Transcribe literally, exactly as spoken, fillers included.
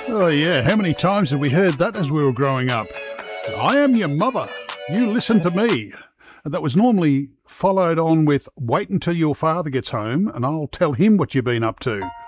Oh, yeah. How many times have we heard that as we were growing up? I am your mother. You listen to me. And that was normally followed on with, wait until your father gets home and I'll tell him what you've been up to.